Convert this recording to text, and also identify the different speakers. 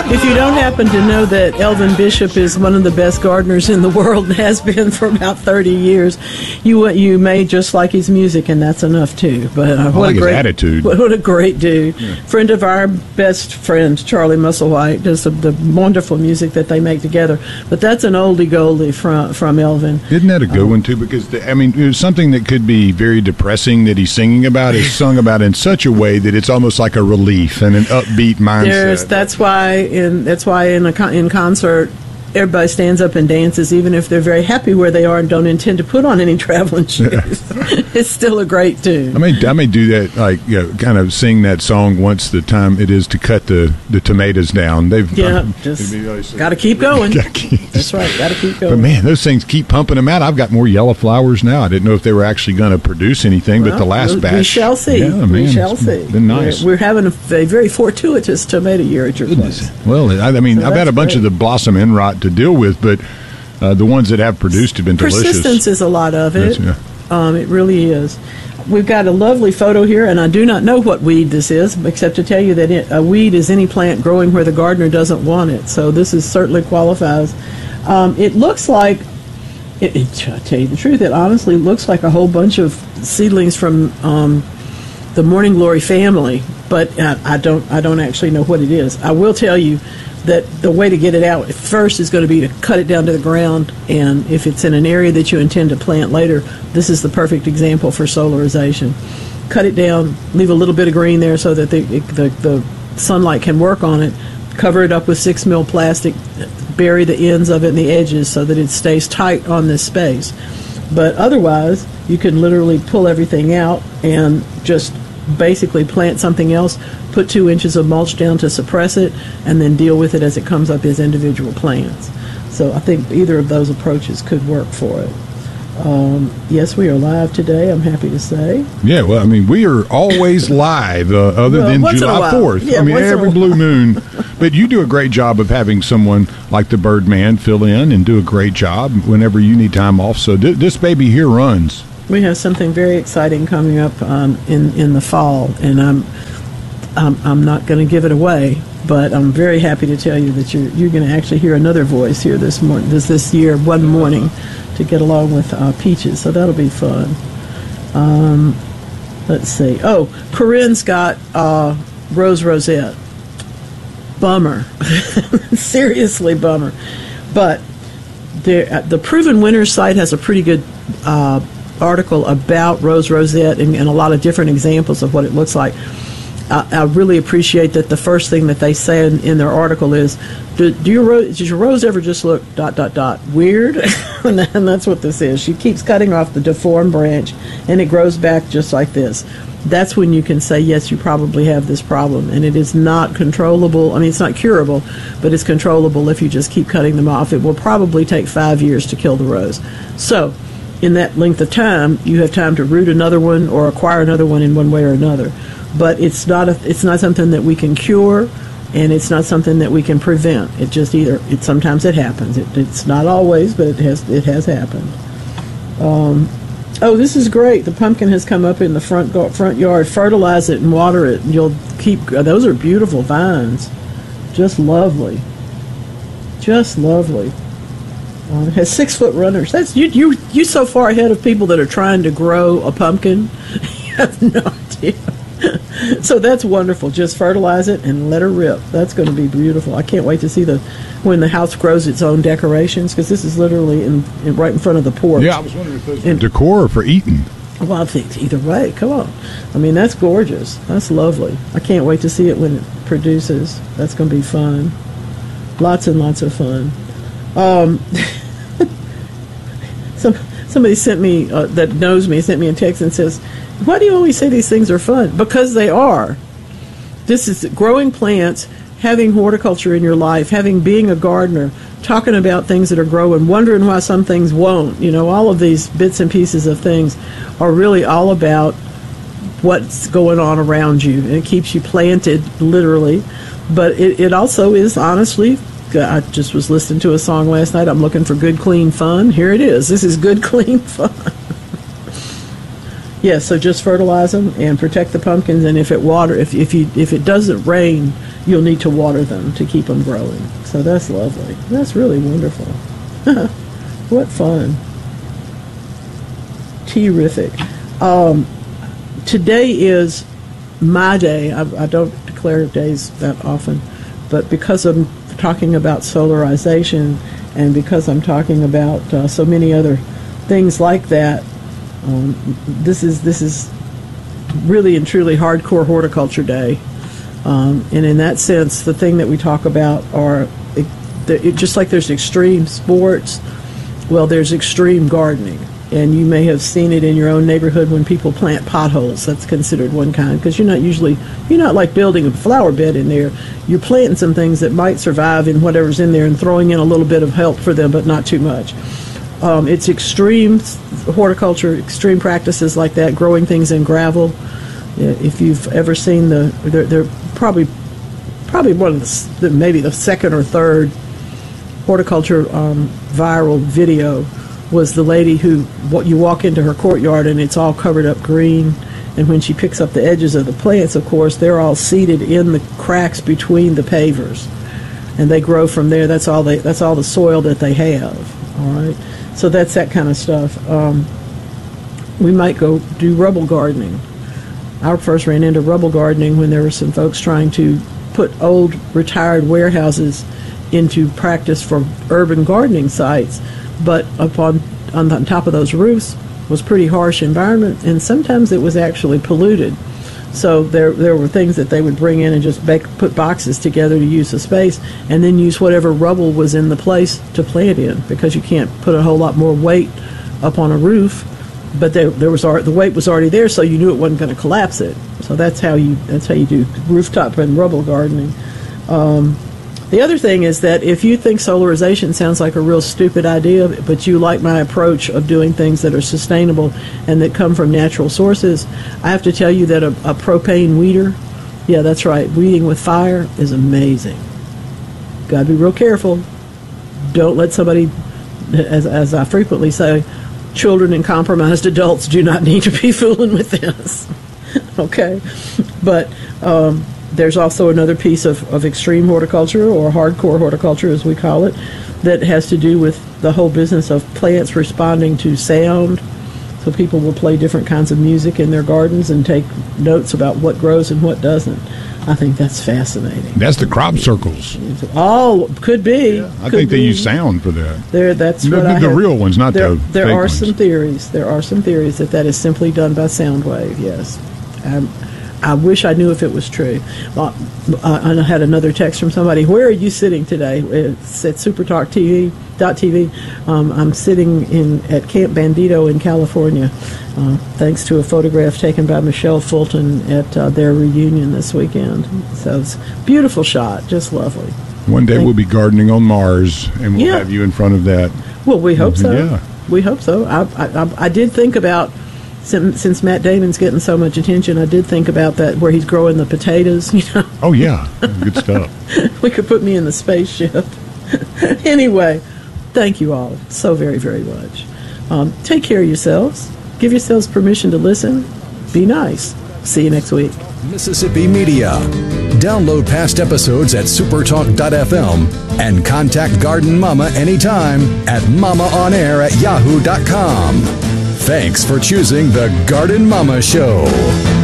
Speaker 1: If you don't happen to know that Elvin Bishop is one of the best gardeners in the world and has been for about 30 years, you may just like his music, and that's enough too. But
Speaker 2: what a great attitude!
Speaker 1: What a great dude! Yeah. Friend of our best friend Charlie Musselwhite does the wonderful music that they make together. But that's an oldie goldie from Elvin.
Speaker 2: Isn't that a good one too? Because it was something that could be very depressing that he's singing about is sung about in such a way that it's almost like a relief and an upbeat mindset.
Speaker 1: That's why in concert everybody stands up and dances, even if they're very happy where they are and don't intend to put on any traveling shoes. It's still a great tune.
Speaker 2: I may do that, kind of sing that song once the time it is to cut the tomatoes down.
Speaker 1: Just got to keep going. That's right, got to keep going.
Speaker 2: But man, those things keep pumping them out. I've got more yellow flowers now. I didn't know if they were actually going to produce anything, but the last batch.
Speaker 1: We shall see. We shall see.
Speaker 2: Been nice.
Speaker 1: We're having a very fortuitous tomato year at your place.
Speaker 2: Well, I've had a bunch of the blossom end rot to deal with, but the ones that have produced have been delicious.
Speaker 1: Persistence is a lot of it. It really is. We've got a lovely photo here, and I do not know what weed this is, except to tell you that a weed is any plant growing where the gardener doesn't want it. So this certainly qualifies. It looks like, to tell you the truth, it honestly looks like a whole bunch of seedlings from the Morning Glory family, but I don't actually know what it is. I will tell you that the way to get it out first is going to be to cut it down to the ground, and if it's in an area that you intend to plant later, this is the perfect example for solarization. Cut it down, leave a little bit of green there so that the sunlight can work on it, cover it up with 6 mil plastic, bury the ends of it and the edges so that it stays tight on this space. But otherwise, you can literally pull everything out and just basically plant something else, put 2 inches of mulch down to suppress it, and then deal with it as it comes up as individual plants. So I think either of those approaches could work for it. Yes, we are live today, I'm happy to say.
Speaker 2: Yeah, well, we are always live other than July 4th.
Speaker 1: Yeah,
Speaker 2: every blue moon. But you do a great job of having someone like the Birdman fill in and do a great job whenever you need time off. So this baby here runs.
Speaker 1: We have something very exciting coming up in the fall, and I'm not going to give it away, but I'm very happy to tell you that you're going to actually hear another voice here this year, one morning, to get along with Peaches. So that'll be fun. Let's see. Oh, Corinne's got Rose Rosette. Bummer, seriously bummer. But the Proven Winners site has a pretty good article about Rose Rosette and a lot of different examples of what it looks like. I really appreciate that the first thing that they say in their article is, does your rose ever just look ... weird? And that's what this is. She keeps cutting off the deformed branch, and it grows back just like this. That's when you can say, yes, you probably have this problem, and it is not controllable. It's not curable, but it's controllable if you just keep cutting them off. It will probably take 5 years to kill the rose. So in that length of time, you have time to root another one or acquire another one in one way or another. But it's not something that we can cure, and it's not something that we can prevent. It just sometimes it happens. It's not always, but it has happened. Oh, this is great. The pumpkin has come up in the front yard. Fertilize it and water it, and you'll keep. Those are beautiful vines. Just lovely. Just lovely. It has 6-foot runners. That's you so far ahead of people that are trying to grow a pumpkin. You have no idea. So that's wonderful. Just fertilize it and let her rip. That's going to be beautiful. I can't wait to see when the house grows its own decorations, because this is literally right in front of the porch.
Speaker 2: Yeah, I was wondering if those were decor or for eating.
Speaker 1: Well, I think either way. Come on. That's gorgeous. That's lovely. I can't wait to see it when it produces. That's going to be fun. Lots and lots of fun. Somebody sent me, that knows me, sent me a text and says, why do you always say these things are fun? Because they are. This is growing plants, having horticulture in your life, being a gardener, talking about things that are growing, wondering why some things won't. All of these bits and pieces of things are really all about what's going on around you. And it keeps you planted, literally. But it also is, honestly, I just was listening to a song last night, I'm looking for good, clean fun. Here it is. This is good, clean fun. Yeah, so just fertilize them and protect the pumpkins. And if it doesn't rain you'll need to water them to keep them growing. So that's lovely. That's really wonderful. What fun. Terrific. Today is my day. I don't declare days that often, but because I'm talking about solarization and because I'm talking about so many other things like that, this is really and truly hardcore horticulture day. And in that sense, the thing that we talk about are, just like there's extreme sports, well, there's extreme gardening. And you may have seen it in your own neighborhood when people plant potholes. That's considered one kind, because you're not like building a flower bed in there. You're planting some things that might survive in whatever's in there and throwing in a little bit of help for them, but not too much. It's extreme horticulture, extreme practices like that, growing things in gravel. If you've ever seen they're probably one of maybe the second or third horticulture viral video was the lady who, you walk into her courtyard and it's all covered up green, and when she picks up the edges of the plants, of course, they're all seeded in the cracks between the pavers, and they grow from there. That's all the soil that they have. All right, so that's that kind of stuff. We might go do rubble gardening. I first ran into rubble gardening when there were some folks trying to put old retired warehouses into practice for urban gardening sites, but on top of those roofs was pretty harsh environment, and sometimes it was actually polluted. So there were things that they would bring in and just put boxes together to use the space, and then use whatever rubble was in the place to plant in, because you can't put a whole lot more weight up on a roof. But the weight was already there, so you knew it wasn't going to collapse it. So that's how you do rooftop and rubble gardening. The other thing is that if you think solarization sounds like a real stupid idea, but you like my approach of doing things that are sustainable and that come from natural sources, I have to tell you that a propane weeder, yeah, that's right, weeding with fire is amazing. Got to be real careful. Don't let somebody, as I frequently say, children and compromised adults do not need to be fooling with this. Okay? But there's also another piece of extreme horticulture, or hardcore horticulture as we call it, that has to do with the whole business of plants responding to sound. So people will play different kinds of music in their gardens and take notes about what grows and what doesn't. I think that's fascinating.
Speaker 2: That's the crop circles.
Speaker 1: Oh, could be.
Speaker 2: Yeah, I think they use sound for that.
Speaker 1: That's
Speaker 2: the real ones, not the fake ones.
Speaker 1: There are some theories that is simply done by sound wave, yes. I wish I knew if it was true. I had another text from somebody. Where are you sitting today? It's at SuperTalkTV.tv. I'm sitting at Camp Bandito in California, thanks to a photograph taken by Michelle Fulton at their reunion this weekend. So it's a beautiful shot, just lovely.
Speaker 2: One day we'll be gardening on Mars, and we'll have you in front of that.
Speaker 1: Well, we hope so.
Speaker 2: Yeah.
Speaker 1: We hope so. I did think about, since Matt Damon's getting so much attention, I did think about that, where he's growing the potatoes.
Speaker 2: Oh yeah, good stuff.
Speaker 1: We could put me in the spaceship. Anyway, thank you all so very, very much. Take care of yourselves. Give yourselves permission to listen. Be nice. See you next week.
Speaker 3: Mississippi Media. Download past episodes at supertalk.fm and contact Garden Mama anytime at mamaonair@yahoo.com. Thanks for choosing the Garden Mama Show.